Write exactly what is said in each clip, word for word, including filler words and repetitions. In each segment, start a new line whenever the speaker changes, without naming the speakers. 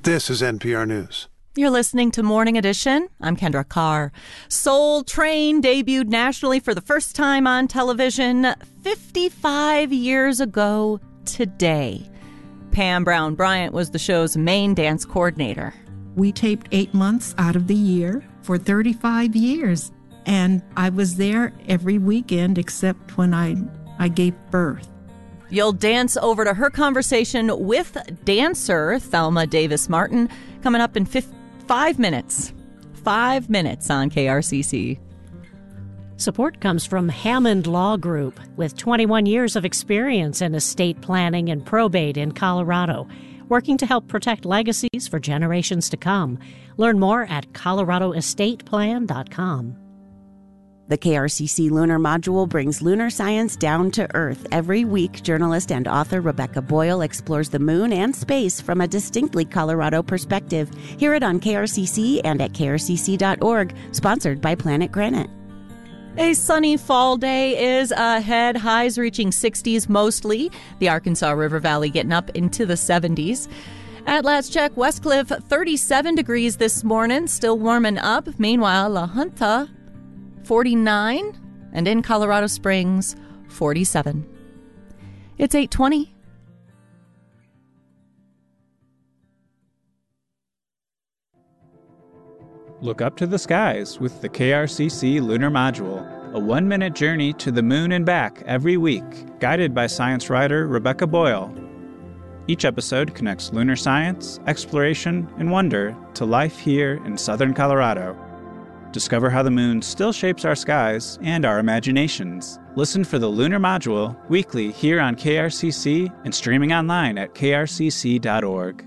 This is N P R News.
You're listening to Morning Edition. I'm Kendra Carr. Soul Train debuted nationally for the first time on television fifty-five years ago today. Pam Brown Bryant was the show's main dance coordinator.
We taped eight months out of the year for thirty-five years. And I was there every weekend except when I, I gave birth.
You'll dance over to her conversation with dancer Thelma Davis Martin coming up in fifty Five minutes. Five minutes on K R C C.
Support comes from Hammond Law Group, with twenty-one years of experience in estate planning and probate in Colorado, working to help protect legacies for generations to come. Learn more at colorado estate plan dot com.
The K R C C Lunar Module brings lunar science down to Earth. Every week, journalist and author Rebecca Boyle explores the moon and space from a distinctly Colorado perspective. Hear it on K R C C and at K R C C dot org, sponsored by Planet Granite.
A sunny fall day is ahead, highs reaching sixties mostly. The Arkansas River Valley getting up into the seventies. At last check, Westcliff, thirty-seven degrees this morning, still warming up. Meanwhile, La Junta, forty-nine, and in Colorado Springs, forty-seven. It's eight twenty.
Look up to the skies with the K R C C Lunar Module, a one-minute journey to the moon and back every week, guided by science writer Rebecca Boyle. Each episode connects lunar science, exploration, and wonder to life here in southern Colorado. Discover how the moon still shapes our skies and our imaginations. Listen for the Lunar Module weekly here on K R C C and streaming online at K R C C dot org.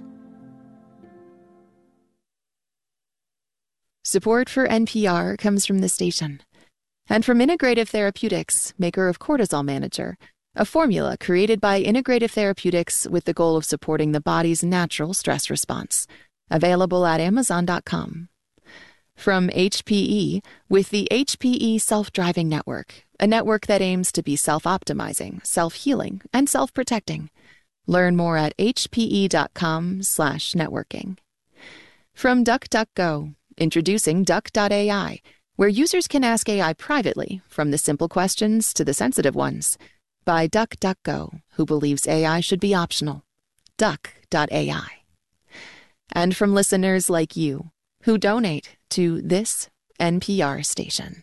Support for N P R comes from the station and from Integrative Therapeutics, maker of Cortisol Manager, a formula created by Integrative Therapeutics with the goal of supporting the body's natural stress response. Available at amazon dot com. From H P E, with the H P E Self-Driving Network, a network that aims to be self-optimizing, self-healing, and self-protecting. Learn more at H P E dot com slash networking. From DuckDuckGo, introducing Duck dot A I, where users can ask A I privately, from the simple questions to the sensitive ones, by DuckDuckGo, who believes A I should be optional. Duck dot A I. And from listeners like you, who donate to this N P R station.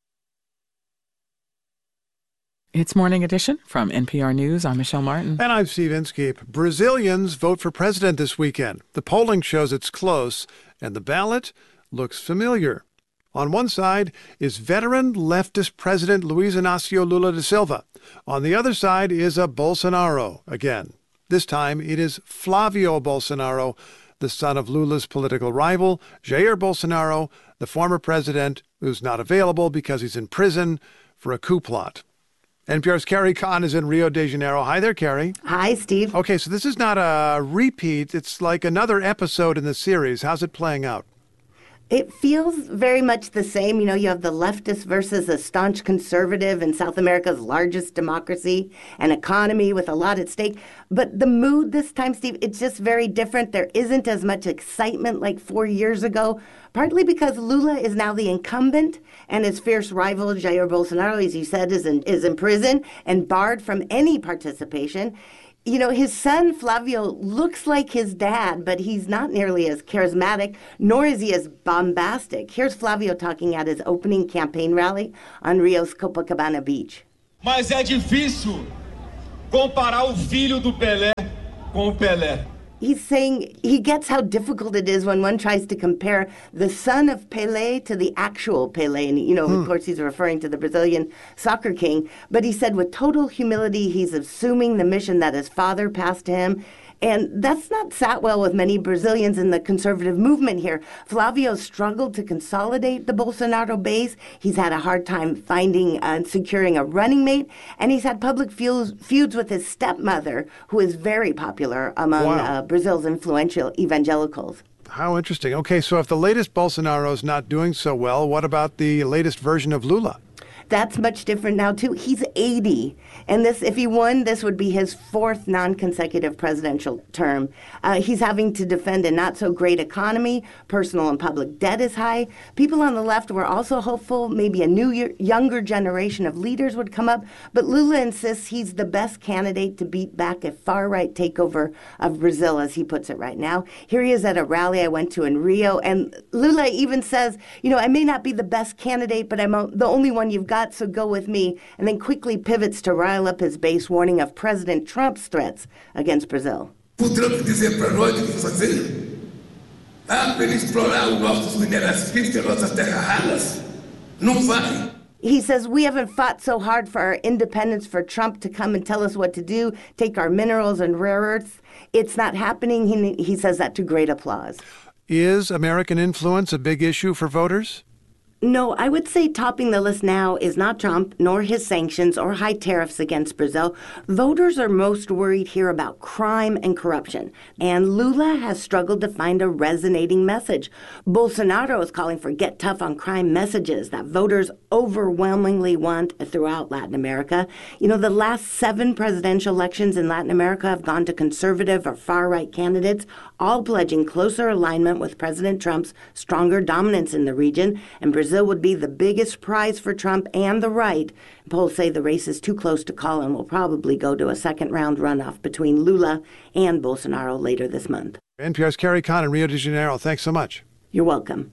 It's Morning Edition from N P R News. I'm Michelle Martin.
And I'm Steve Inskeep. Brazilians vote for president this weekend. The polling shows it's close, and the ballot looks familiar. On one side is veteran leftist President Luiz Inácio Lula da Silva. On the other side is a Bolsonaro again. This time it is Flavio Bolsonaro, the son of Lula's political rival, Jair Bolsonaro, the former president who's not available because he's in prison for a coup plot. N P R's Carrie Kahn is in Rio de Janeiro. Hi there, Carrie.
Hi, Steve.
Okay, so this is not a repeat. It's like another episode in the series. How's it playing out?
It feels very much the same. You know, you have the leftist versus a staunch conservative in South America's largest democracy and economy with a lot at stake. But the mood this time, Steve, it's just very different. There isn't as much excitement like four years ago, partly because Lula is now the incumbent and his fierce rival, Jair Bolsonaro, as you said, is in, is in prison and barred from any participation. You know, his son, Flavio, looks like his dad, but he's not nearly as charismatic, nor is he as bombastic. Here's Flavio talking at his opening campaign rally on Rio's Copacabana Beach.
Mas é difícil comparar o filho do Pelé com o Pelé.
He's saying he gets how difficult it is when one tries to compare the son of Pelé to the actual Pelé. And, you know, hmm. of course, he's referring to the Brazilian soccer king. But he said with total humility, he's assuming the mission that his father passed to him. And that's not sat well with many Brazilians in the conservative movement here. Flavio struggled to consolidate the Bolsonaro base. He's had a hard time finding and uh, securing a running mate. And he's had public feuds, feuds with his stepmother, who is very popular among wow. uh, Brazil's influential evangelicals.
How interesting. Okay, so if the latest Bolsonaro is not doing so well, what about the latest version of Lula?
That's much different now, too. He's eighty. And this, if he won, this would be his fourth non-consecutive presidential term. Uh, he's having to defend a not-so-great economy. Personal and public debt is high. People on the left were also hopeful maybe a new, year, younger generation of leaders would come up. But Lula insists he's the best candidate to beat back a far-right takeover of Brazil, as he puts it right now. Here he is at a rally I went to in Rio, and Lula even says, you know, I may not be the best candidate, but I'm the only one you've got, so go with me, and then quickly pivots to rile up his base, warning of President Trump's threats against Brazil.
O Trump dizer para nós o que fazer? Ah, para explorar os nossos minerais químicos, nossas terras raras? Não vai.
He says, we haven't fought so hard for our independence for Trump to come and tell us what to do, take our minerals and rare earths. It's not happening. He, he says that to great applause.
Is American influence a big issue for voters?
No, I would say topping the list now is not Trump, nor his sanctions or high tariffs against Brazil. Voters are most worried here about crime and corruption, and Lula has struggled to find a resonating message. Bolsonaro is calling for get tough on crime messages that voters overwhelmingly want throughout Latin America. You know, the last seven presidential elections in Latin America have gone to conservative or far-right candidates, all pledging closer alignment with President Trump's stronger dominance in the region, and Brazil would be the biggest prize for Trump and the right. Polls say the race is too close to call and will probably go to a second-round runoff between Lula and Bolsonaro later this month.
N P R's Carrie Kahn in Rio de Janeiro. Thanks so much.
You're welcome.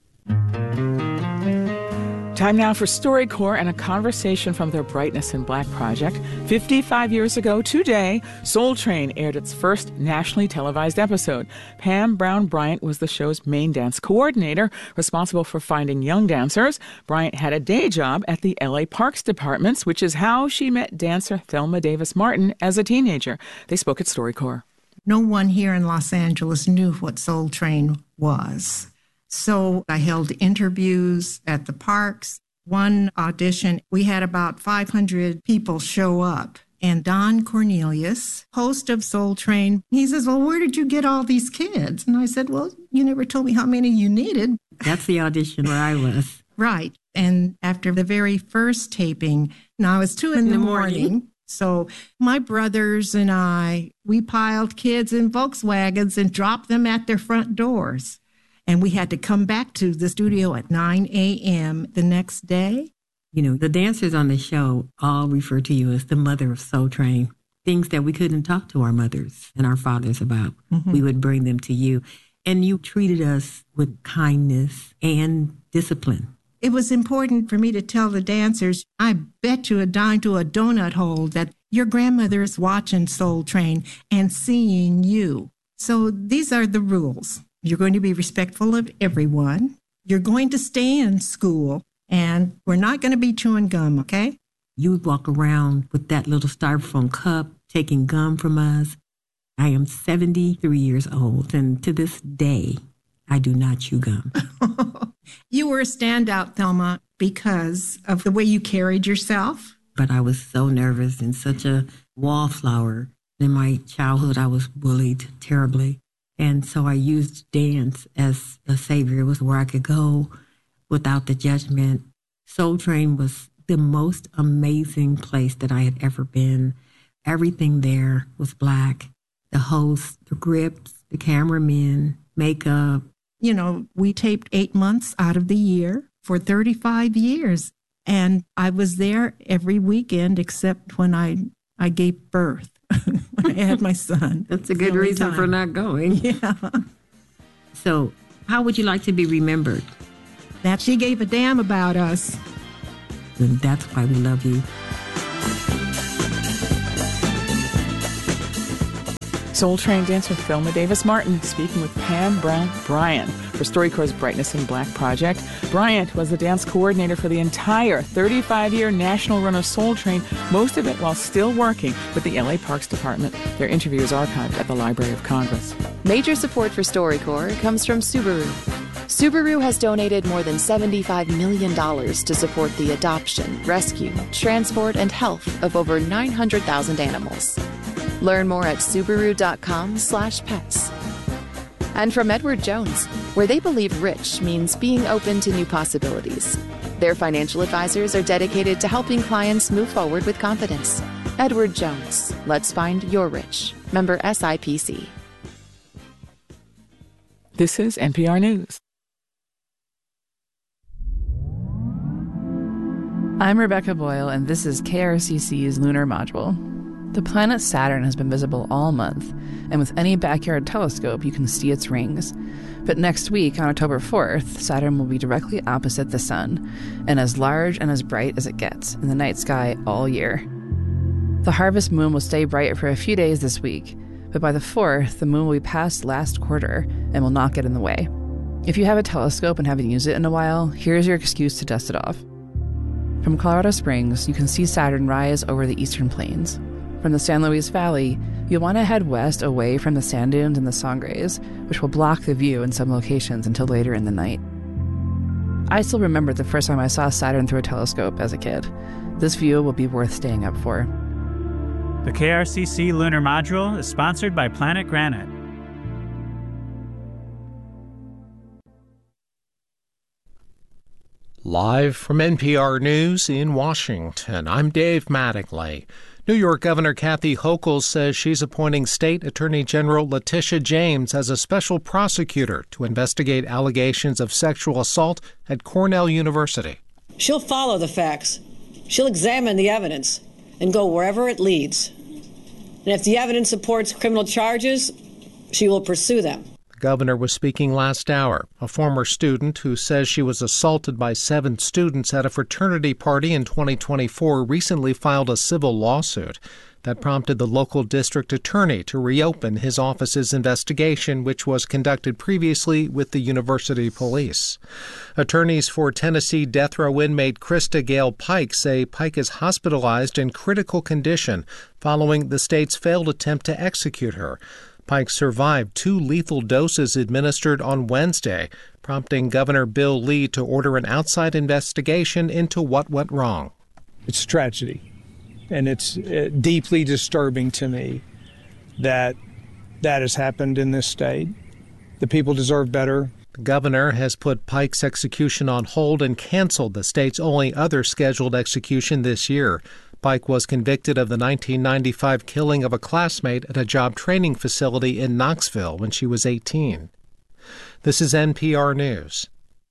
Time now for StoryCorps and a conversation from their Brightness in Black project. fifty-five years ago today, Soul Train aired its first nationally televised episode. Pam Brown Bryant was the show's main dance coordinator, responsible for finding young dancers. Bryant had a day job at the L A Parks Department, which is how she met dancer Thelma Davis Martin as a teenager. They spoke at StoryCorps.
No one here in Los Angeles knew what Soul Train was. So I held interviews at the parks. One audition, we had about five hundred people show up. And Don Cornelius, host of Soul Train, he says, well, where did you get all these kids? And I said, well, you never told me how many you needed.
That's the audition where I was.
Right. And after the very first taping, now it was two in, in the, the morning. morning. So my brothers and I, we piled kids in Volkswagens and dropped them at their front doors. And we had to come back to the studio at nine a.m. the next day.
You know, the dancers on the show all refer to you as the mother of Soul Train. Things that we couldn't talk to our mothers and our fathers about, mm-hmm. we would bring them to you. And you treated us with kindness and discipline.
It was important for me to tell the dancers, I bet you a dime to a donut hole that your grandmother is watching Soul Train and seeing you. So these are the rules. You're going to be respectful of everyone. You're going to stay in school, and we're not going to be chewing gum, okay?
You would walk around with that little styrofoam cup, taking gum from us. I am seventy-three years old, and to this day, I do not chew gum.
You were a standout, Thelma, because of the way you carried yourself.
But I was so nervous and such a wallflower. In my childhood, I was bullied terribly. And so I used dance as a savior. It was where I could go without the judgment. Soul Train was the most amazing place that I had ever been. Everything there was Black. The host, the grips, the cameramen, makeup.
You know, we taped eight months out of the year for thirty-five years. And I was there every weekend except when I, I gave birth. I had my son.
That's a good reason time. for not going.
Yeah.
So how would you like to be remembered?
That she gave a damn about us.
And that's why we love you.
Soul Train dancer Thelma Davis Martin speaking with Pam Brown Bryant for StoryCorps' Brightness in Black project. Bryant was the dance coordinator for the entire thirty-five-year national run of Soul Train, most of it while still working with the L A Parks Department. Their interview is archived at the Library of Congress.
Major support for StoryCorps comes from Subaru. Subaru has donated more than seventy-five million dollars to support the adoption, rescue, transport, and health of over nine hundred thousand animals. Learn more at Subaru.com slash pets. And from Edward Jones, where they believe rich means being open to new possibilities. Their financial advisors are dedicated to helping clients move forward with confidence. Edward Jones. Let's find your rich. Member S I P C.
This is N P R News.
I'm Rebecca Boyle, and this is K R C C's Lunar Module. The planet Saturn has been visible all month, and with any backyard telescope, you can see its rings. But next week, on October fourth, Saturn will be directly opposite the Sun, and as large and as bright as it gets in the night sky all year. The harvest moon will stay bright for a few days this week, but by the fourth, the moon will be past last quarter and will not get in the way. If you have a telescope and haven't used it in a while, here's your excuse to dust it off. From Colorado Springs, you can see Saturn rise over the eastern plains. From the San Luis Valley, you'll want to head west away from the sand dunes and the Sangres, which will block the view in some locations until later in the night. I still remember the first time I saw Saturn through a telescope as a kid. This view will be worth staying up for.
The K R C C Lunar Module is sponsored by Planet Granite.
Live from N P R News in Washington, I'm Dave Mattingly. New York Governor Kathy Hochul says she's appointing State Attorney General Letitia James as a special prosecutor to investigate allegations of sexual assault at Cornell University.
She'll follow the facts. She'll examine the evidence and go wherever it leads. And if the evidence supports criminal charges, she will pursue them.
The governor was speaking last hour. A former student who says she was assaulted by seven students at a fraternity party in twenty twenty-four recently filed a civil lawsuit that prompted the local district attorney to reopen his office's investigation, which was conducted previously with the university police. Attorneys for Tennessee death row inmate Krista Gale Pike say Pike is hospitalized in critical condition following the state's failed attempt to execute her. Pike survived two lethal doses administered on Wednesday, prompting Governor Bill Lee to order an outside investigation into what went wrong.
It's a tragedy, and it's uh, deeply disturbing to me that that has happened in this state. The people deserve better.
The governor has put Pike's execution on hold and canceled the state's only other scheduled execution this year. Pike was convicted of the nineteen ninety-five killing of a classmate at a job training facility in Knoxville when she was eighteen. This is N P R News.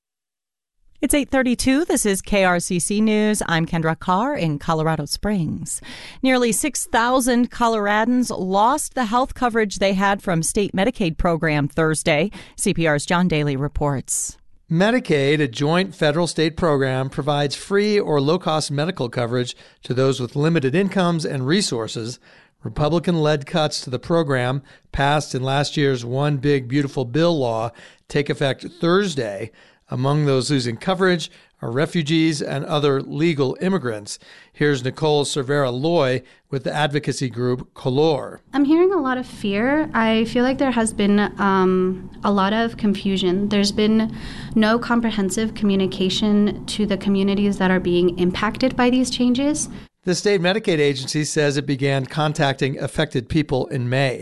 It's eight thirty-two. This is K R C C News. I'm Kendra Carr in Colorado Springs. Nearly six thousand Coloradans lost the health coverage they had from state Medicaid program Thursday. C P R's John Daly reports.
Medicaid, a joint federal-state program, provides free or low-cost medical coverage to those with limited incomes and resources. Republican-led cuts to the program, passed in last year's One Big Beautiful Bill law, take effect Thursday. Among those losing coverage are refugees and other legal immigrants. Here's Nicole Cervera-Loy with the advocacy group Color.
I'm hearing a lot of fear. I feel like there has been um, a lot of confusion. There's been no comprehensive communication to the communities that are being impacted by these changes.
The state Medicaid agency says it began contacting affected people in May.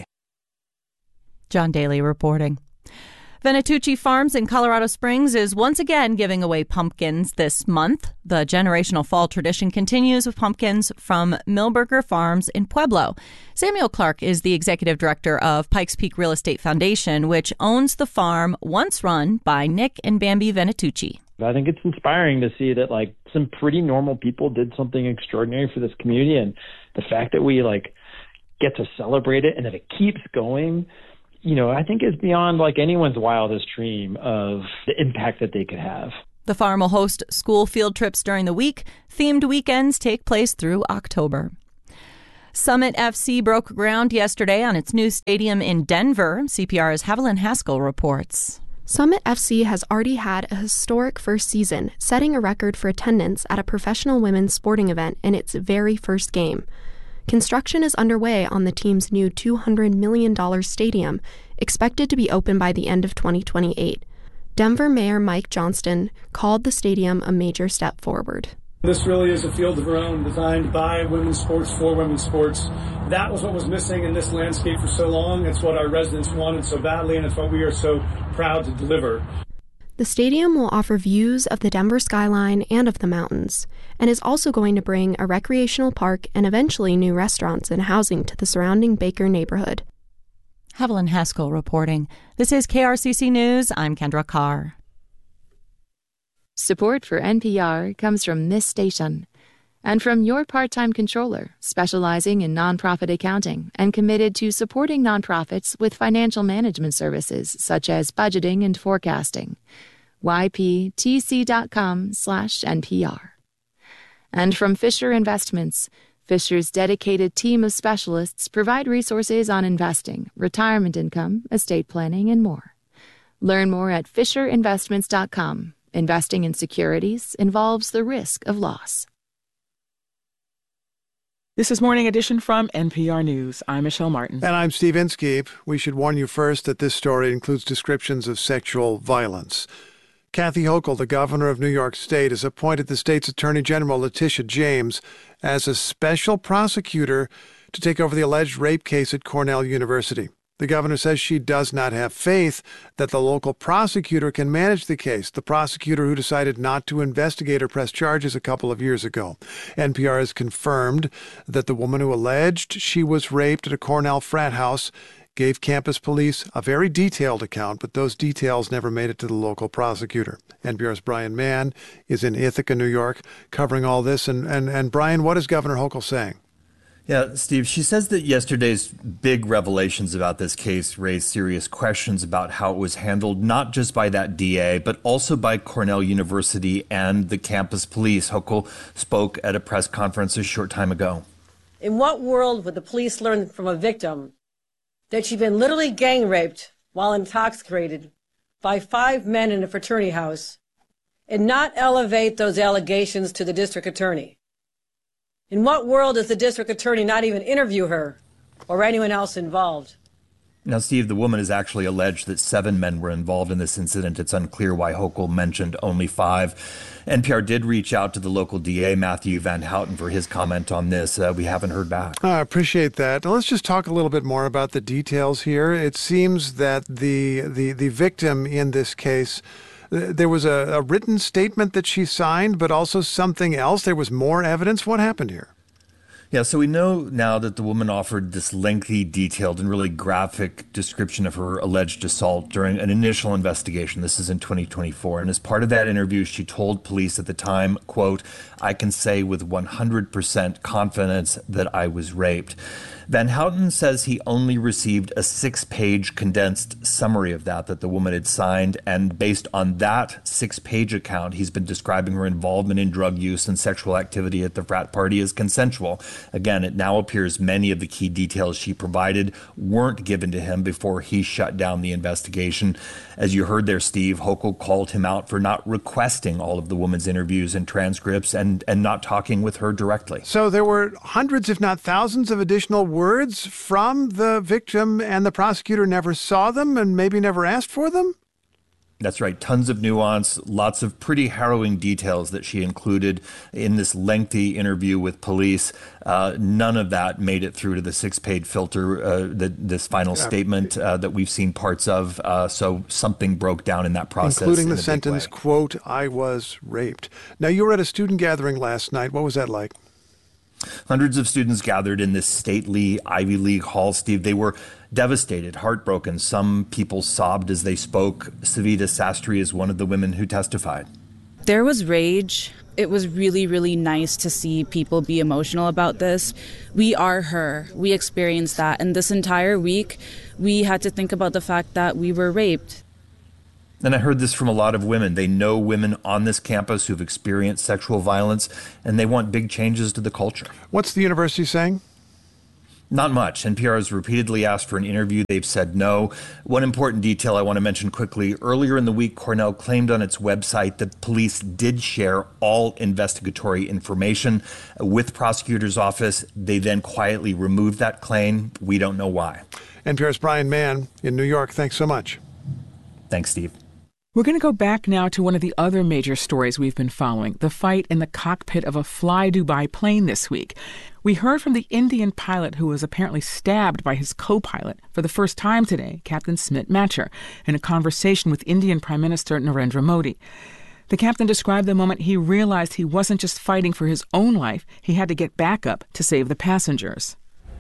John Daly reporting. Venatucci Farms in Colorado Springs is once again giving away pumpkins this month. The generational fall tradition continues with pumpkins from Milberger Farms in Pueblo. Samuel Clark is the executive director of Pikes Peak Real Estate Foundation, which owns the farm once run by Nick and Bambi Venatucci.
I think it's inspiring to see that like some pretty normal people did something extraordinary for this community, and the fact that we like get to celebrate it and that it keeps going, you know, I think is beyond like anyone's wildest dream of the impact that they could have.
The farm will host school field trips during the week. Themed weekends take place through October. Summit F C broke ground yesterday on its new stadium in Denver. C P R's Haviland Haskell reports.
Summit F C has already had a historic first season, setting a record for attendance at a professional women's sporting event in its very first game. Construction is underway on the team's new two hundred million dollars stadium, expected to be open by the end of twenty twenty-eight. Denver Mayor Mike Johnston called the stadium a major step forward.
This really is a field of our own, designed by women's sports, for women's sports. That was what was missing in this landscape for so long. It's what our residents wanted so badly, and it's what we are so proud to deliver.
The stadium will offer views of the Denver skyline and of the mountains, and is also going to bring a recreational park and eventually new restaurants and housing to the surrounding Baker neighborhood.
Evelyn Haskell reporting. This is K R C C News. I'm Kendra Carr.
Support for N P R comes from this station and from your part-time controller, specializing in nonprofit accounting and committed to supporting nonprofits with financial management services such as budgeting and forecasting. Y P T C dot com slash N P R. And from Fisher Investments, Fisher's dedicated team of specialists provide resources on investing, retirement income, estate planning, and more. Learn more at Fisher Investments dot com. Investing in securities involves the risk of loss.
This is Morning Edition from N P R News. I'm Michelle Martin.
And I'm Steve Inskeep. We should warn you first that this story includes descriptions of sexual violence. Kathy Hochul, the governor of New York State, has appointed the state's Attorney General Letitia James as a special prosecutor to take over the alleged rape case at Cornell University. The governor says she does not have faith that the local prosecutor can manage the case, the prosecutor who decided not to investigate or press charges a couple of years ago. N P R has confirmed that the woman who alleged she was raped at a Cornell frat house gave campus police a very detailed account, but those details never made it to the local prosecutor. N P R's Brian Mann is in Ithaca, New York, covering all this. And, and, and Brian, what is Governor Hochul saying?
Yeah, Steve, she says that yesterday's big revelations about this case raised serious questions about how it was handled, not just by that D A, but also by Cornell University and the campus police. Hochul spoke at a press conference a short time ago.
In what world would the police learn from a victim that she'd been literally gang raped while intoxicated by five men in a fraternity house and not elevate those allegations to the district attorney? In what world does the district attorney not even interview her or anyone else involved?
Now, Steve, the woman has actually alleged that seven men were involved in this incident. It's unclear why Hochul mentioned only five. N P R did reach out to the local D A, Matthew Van Houten, for his comment on this. Uh, we haven't heard back.
I appreciate that. Now, let's just talk a little bit more about the details here. It seems that the the, the victim in this case, there was a, a written statement that she signed, but also something else. There was more evidence. What happened here?
Yeah, so we know now that the woman offered this lengthy, detailed, and really graphic description of her alleged assault during an initial investigation. This is in twenty twenty-four. And as part of that interview, she told police at the time, quote, "I can say with one hundred percent confidence that I was raped." Van Houten says he only received a six-page condensed summary of that that the woman had signed, and based on that six-page account, he's been describing her involvement in drug use and sexual activity at the frat party as consensual. Again, it now appears many of the key details she provided weren't given to him before he shut down the investigation. As you heard there, Steve, Hochul called him out for not requesting all of the woman's interviews and transcripts and, and not talking with her directly.
So there were hundreds, if not thousands, of additional words from the victim, and the prosecutor never saw them and maybe never asked for them?
That's right. Tons of nuance, lots of pretty harrowing details that she included in this lengthy interview with police. Uh, none of that made it through to the six-page filter, uh, the, this final yeah. statement uh, that we've seen parts of. Uh, so something broke down in that process.
Including
in
the sentence, quote, "I was raped." Now, you were at a student gathering last night. What was that like?
Hundreds of students gathered in this stately Ivy League hall, Steve. They were devastated, heartbroken. Some people sobbed as they spoke. Savita Sastry is one of the women who testified.
There was rage. It was really, really nice to see people be emotional about this. We are her. We experienced that. And this entire week, we had to think about the fact that we were raped.
And I heard this from a lot of women. They know women on this campus who've experienced sexual violence, and they want big changes to the culture.
What's the university saying?
Not much. N P R has repeatedly asked for an interview. They've said no. One important detail I want to mention quickly. Earlier in the week, Cornell claimed on its website that police did share all investigatory information with prosecutor's office. They then quietly removed that claim. We don't know why.
N P R's Brian Mann in New York. Thanks so much.
Thanks, Steve.
We're going to go back now to one of the other major stories we've been following, the fight in the cockpit of a Fly Dubai plane this week. We heard from the Indian pilot who was apparently stabbed by his co-pilot for the first time today, Captain Smit Mathur, in a conversation with Indian Prime Minister Narendra Modi. The captain described the moment he realized he wasn't just fighting for his own life, he had to get backup to save the passengers.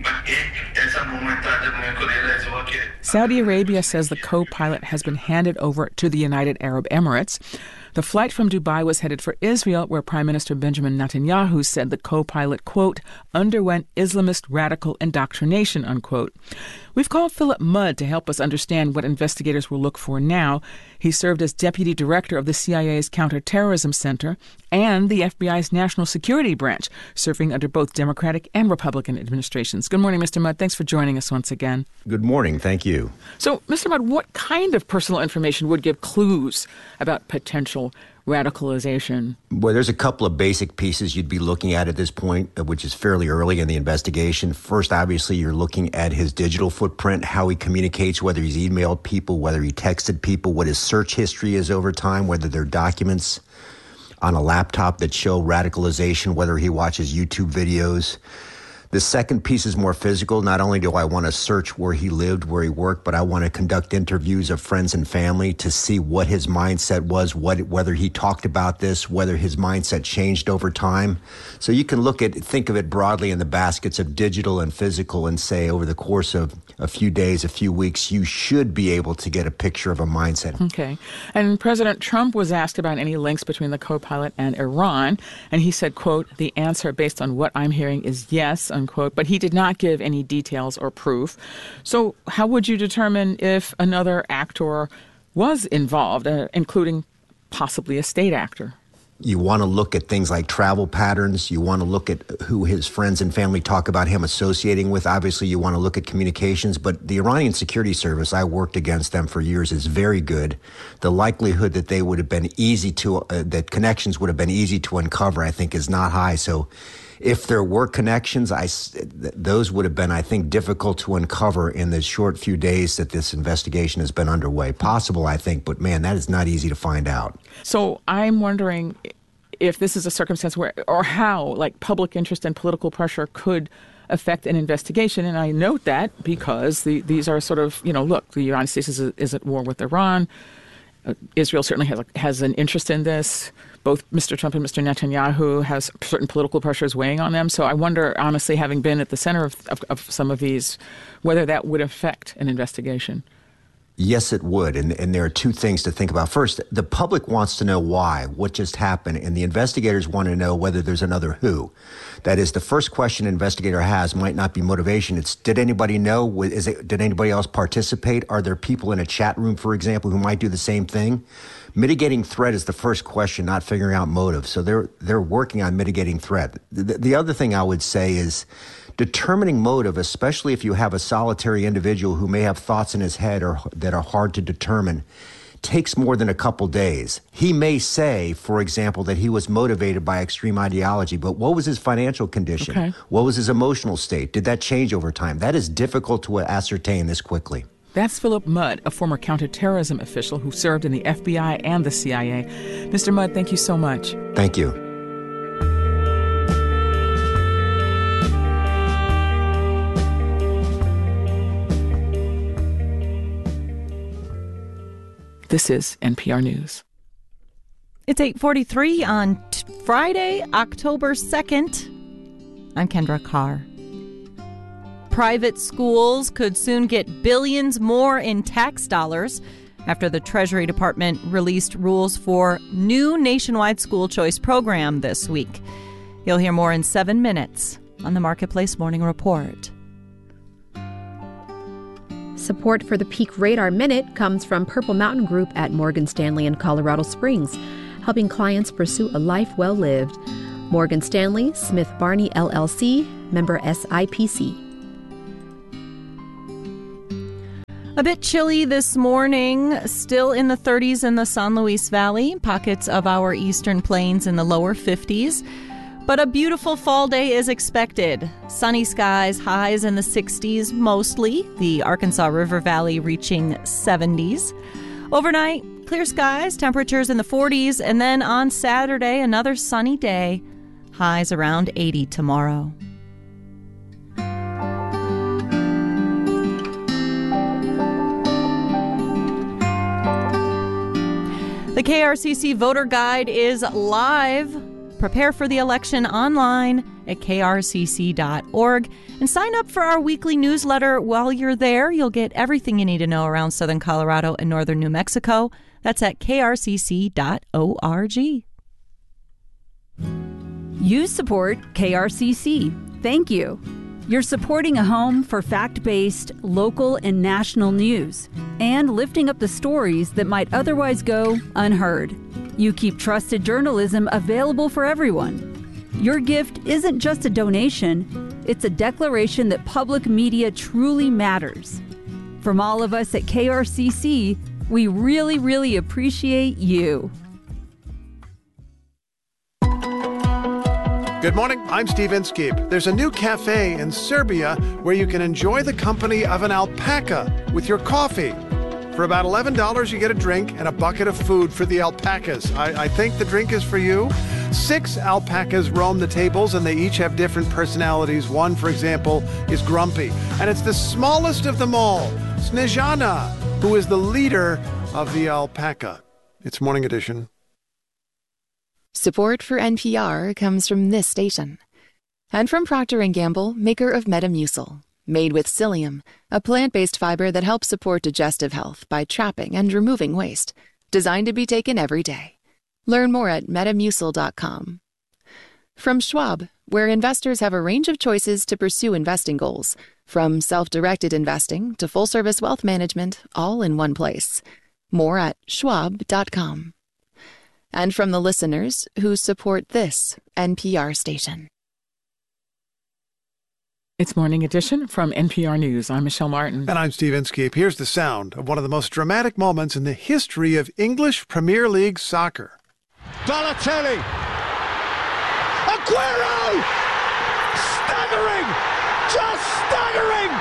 Saudi Arabia says the co-pilot has been handed over to the United Arab Emirates. The flight from Dubai was headed for Israel, where Prime Minister Benjamin Netanyahu said the co-pilot, quote, underwent Islamist radical indoctrination, unquote. We've called Philip Mudd to help us understand what investigators will look for now. He served as deputy director of the C I A's Counterterrorism Center and the F B I's National Security Branch, serving under both Democratic and Republican administrations. Good morning, Mister Mudd. Thanks for joining us once again.
Good morning. Thank you.
So, Mister Mudd, what kind of personal information would give clues about potential radicalization?
Well, there's a couple of basic pieces you'd be looking at at this point, which is fairly early in the investigation. First, obviously, you're looking at his digital footprint, how he communicates, whether he's emailed people, whether he texted people, what his search history is over time, whether there are documents on a laptop that show radicalization, whether he watches YouTube videos. The second piece is more physical. Not only do I want to search where he lived, where he worked, but I want to conduct interviews of friends and family to see what his mindset was, what whether he talked about this, whether his mindset changed over time. So you can look at, think of it broadly in the baskets of digital and physical and say over the course of a few days, a few weeks, you should be able to get a picture of a mindset.
Okay. And President Trump was asked about any links between the co-pilot and Iran, and he said, quote, the answer based on what I'm hearing is yes, unquote, but he did not give any details or proof. So how would you determine if another actor was involved, uh, including possibly a state actor?
You want to look at things like travel patterns. You want to look at who his friends and family talk about him associating with. Obviously, you want to look at communications. But the Iranian Security Service, I worked against them for years, is very good. The likelihood that they would have been easy to, uh, that connections would have been easy to uncover, I think, is not high. So if there were connections, I, those would have been, I think, difficult to uncover in the short few days that this investigation has been underway. Possible, I think, but man, that is not easy to find out.
So I'm wondering if this is a circumstance where, or how, like, public interest and political pressure could affect an investigation. And I note that because the, these are sort of, you know, look, the United States is, is at war with Iran. Uh, Israel certainly has, has an interest in this. Both Mister Trump and Mister Netanyahu has certain political pressures weighing on them. So I wonder, honestly, having been at the center of, of, of some of these, whether that would affect an investigation.
Yes, it would. And, and there are two things to think about. First, the public wants to know why, what just happened, and the investigators want to know whether there's another who. That is, the first question an investigator has might not be motivation. It's, did anybody know? Is it, did anybody else participate? Are there people in a chat room, for example, who might do the same thing? Mitigating threat is the first question, not figuring out motive. So they're they're working on mitigating threat. The, the other thing I would say is determining motive, especially if you have a solitary individual who may have thoughts in his head or that are hard to determine, takes more than a couple days. He may say, for example, that he was motivated by extreme ideology, but what was his financial condition?
Okay.
What was his emotional state? Did that change over time? That is difficult to ascertain this quickly.
That's Philip Mudd, a former counterterrorism official who served in the F B I and the C I A. Mister Mudd, thank you so much.
Thank you.
This is N P R News.
It's eight forty-three on t- Friday, October second. I'm Kendra Carr. Private schools could soon get billions more in tax dollars after the Treasury Department released rules for new nationwide school choice program this week. You'll hear more in seven minutes on the Marketplace Morning Report.
Support for the Peak Radar Minute comes from Purple Mountain Group at Morgan Stanley in Colorado Springs, helping clients pursue a life well lived. Morgan Stanley, Smith Barney, L L C, member S I P C.
A bit chilly this morning, still in the thirties in the San Luis Valley, pockets of our eastern plains in the lower fifties. But a beautiful fall day is expected. Sunny skies, highs in the sixties mostly, the Arkansas River Valley reaching seventies. Overnight, clear skies, temperatures in the forties, and then on Saturday, another sunny day. Highs around eighty tomorrow. The K R C C Voter Guide is live. Prepare for the election online at k r c c dot org and sign up for our weekly newsletter. While you're there, you'll get everything you need to know around southern Colorado and northern New Mexico. That's at k r c c dot org.
You support K R C C. Thank you. You're supporting a home for fact-based, local, and national news, and lifting up the stories that might otherwise go unheard. You keep trusted journalism available for everyone. Your gift isn't just a donation, it's a declaration that public media truly matters. From all of us at K R C C, we really, really appreciate you.
Good morning, I'm Steve Inskeep. There's a new cafe in Serbia where you can enjoy the company of an alpaca with your coffee. For about eleven dollars, you get a drink and a bucket of food for the alpacas. I, I think the drink is for you. Six alpacas roam the tables, and they each have different personalities. One, for example, is grumpy. And it's the smallest of them all, Snezhana, who is the leader of the alpaca. It's Morning Edition.
Support for N P R comes from this station. And from Procter and Gamble, maker of Metamucil. Made with psyllium, a plant-based fiber that helps support digestive health by trapping and removing waste. Designed to be taken every day. Learn more at metamucil dot com. From Schwab, where investors have a range of choices to pursue investing goals. From self-directed investing to full-service wealth management, all in one place. More at schwab dot com. And from the listeners who support this N P R station.
It's Morning Edition from N P R News. I'm Michelle Martin.
And I'm Steve Inskeep. Here's the sound of one of the most dramatic moments in the history of English Premier League soccer.
Balotelli! Aguero! Staggering! Just staggering!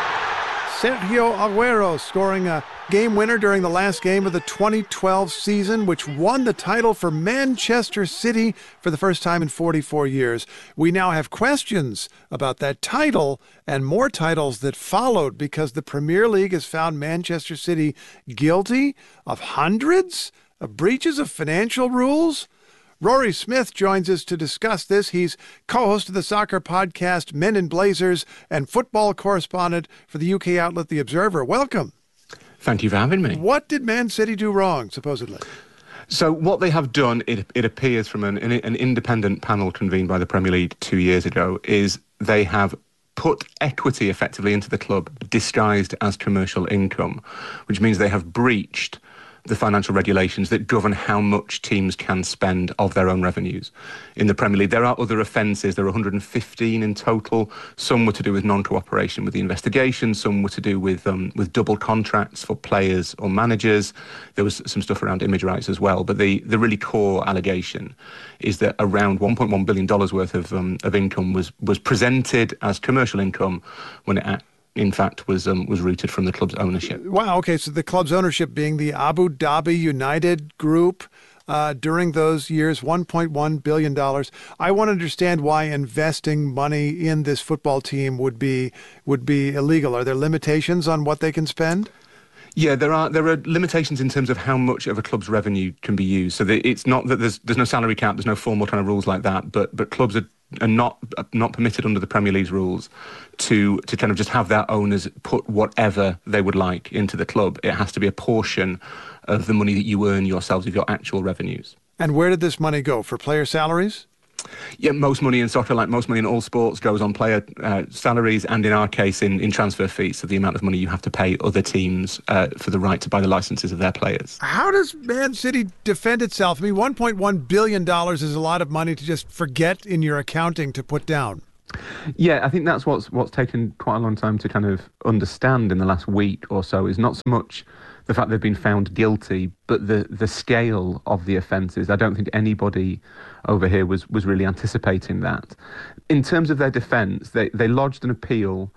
Sergio Aguero scoring a game winner during the last game of the twenty twelve season, which won the title for Manchester City for the first time in forty-four years. We now have questions about that title and more titles that followed because the Premier League has found Manchester City guilty of hundreds of breaches of financial rules. Rory Smith joins us to discuss this. He's co-host of the soccer podcast Men in Blazers and football correspondent for the U K outlet The Observer. Welcome.
Thank you for having me.
What did Man City do wrong, supposedly?
So what they have done, it, it appears from an, an independent panel convened by the Premier League two years ago, is they have put equity effectively into the club disguised as commercial income, which means they have breached the financial regulations that govern how much teams can spend of their own revenues. In the Premier League, there are other offences. There are one hundred fifteen in total. Some were to do with non-cooperation with the investigation. Some were to do with um, with double contracts for players or managers. There was some stuff around image rights as well. But the, the really core allegation is that around one point one billion dollars worth of um, of income was was presented as commercial income when it in fact, was um, was rooted from the club's ownership.
Wow, okay, so the club's ownership being the Abu Dhabi United Group uh, during those years, one point one billion dollars. I want to understand why investing money in this football team would be would be illegal. Are there limitations on what they can spend?
Yeah, there are there are limitations in terms of how much of a club's revenue can be used. So that it's not that there's there's no salary cap, there's no formal kind of rules like that, but but clubs are are not not permitted under the Premier League's rules to to kind of just have their owners put whatever they would like into the club. It has to be a portion of the money that you earn yourselves, of your actual revenues.
And where did this money go? For player salaries?
Yeah, most money in soccer, like most money in all sports, goes on player uh, salaries and in our case in, in transfer fees, so the amount of money you have to pay other teams uh, for the right to buy the licenses of their players.
How does Man City defend itself? I mean, one point one billion dollars is a lot of money to just forget in your accounting to put down.
Yeah, I think that's what's what's taken quite a long time to kind of understand in the last week or so, is not so much the fact they've been found guilty, but the, the scale of the offences. I don't think anybody over here was, was really anticipating that. In terms of their defence, they, they lodged an appeal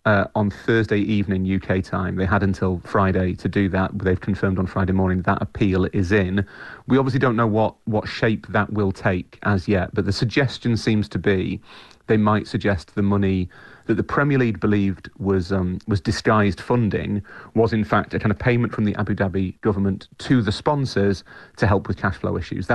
uh, on Thursday evening U K time. They had until Friday to do that, but they've confirmed on Friday morning that appeal is in. We obviously don't know what, what shape that will take as yet, but the suggestion seems to be they might suggest the money that the Premier League believed was um, was disguised funding was in fact a kind of payment from the Abu Dhabi government to the sponsors to help with cash flow issues.